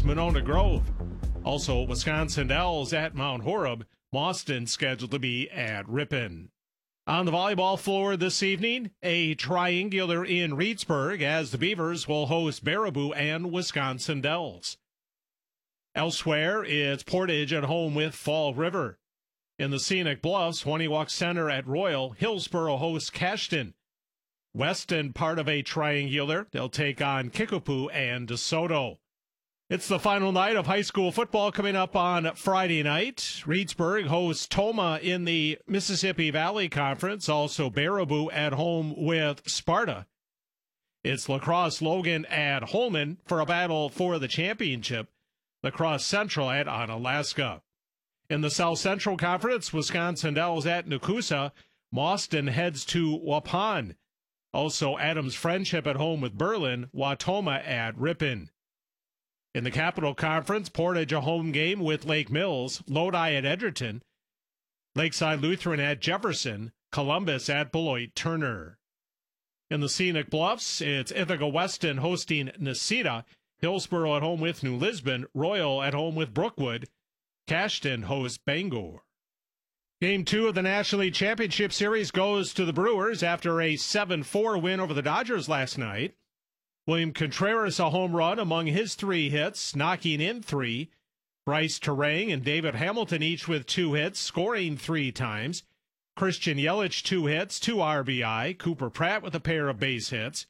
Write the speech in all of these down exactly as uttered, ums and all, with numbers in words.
host Monona Grove. Also, Wisconsin Dells at Mount Horeb. Mauston scheduled to be at Ripon. On the volleyball floor this evening, a triangular in Reedsburg as the Beavers will host Baraboo and Wisconsin Dells. Elsewhere, it's Portage at home with Fall River. In the Scenic Bluffs, Honeywalk Center at Royal, Hillsboro hosts Cashton. Weston, part of a triangular, they'll take on Kickapoo and DeSoto. It's the final night of high school football coming up on Friday night. Reedsburg hosts Toma in the Mississippi Valley Conference, also Baraboo at home with Sparta. It's Lacrosse Logan at Holman for a battle for the championship. Lacrosse Central at Onalaska. In the South Central Conference, Wisconsin Dells at Nakusa. Mauston heads to Waupun. Also, Adams Friendship at home with Berlin. Watoma at Ripon. In the Capital Conference, Portage a home game with Lake Mills. Lodi at Edgerton. Lakeside Lutheran at Jefferson. Columbus at Beloit Turner. In the Scenic Bluffs, it's Ithaca Weston hosting Necedah. Hillsboro at home with New Lisbon. Royal at home with Brookwood. Cashton hosts Bangor. Game two of the National League Championship Series goes to the Brewers after a seven four win over the Dodgers last night. William Contreras a home run among his three hits, knocking in three. Bryce Terang and David Hamilton each with two hits, scoring three times. Christian Yelich two hits, two R B I. Cooper Pratt with a pair of base hits.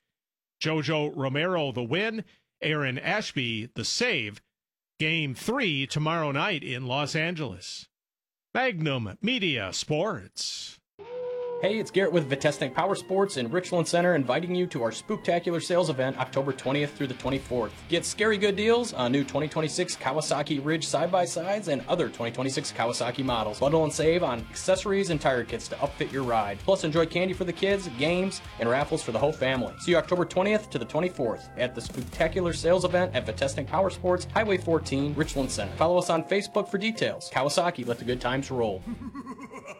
Jojo Romero the win. Aaron Ashby the save. Game three tomorrow night in Los Angeles. Magnum Media Sports. Hey, it's Garrett with Vitesnik Power Sports in Richland Center, inviting you to our Spooktacular sales event October twentieth through the twenty-fourth. Get scary good deals on new twenty twenty-six Kawasaki Ridge side-by-sides and other twenty twenty-six Kawasaki models. Bundle and save on accessories and tire kits to upfit your ride. Plus, enjoy candy for the kids, games, and raffles for the whole family. See you October twentieth to the twenty-fourth at the Spooktacular sales event at Vitesnik Power Sports, Highway fourteen, Richland Center. Follow us on Facebook for details. Kawasaki, let the good times roll.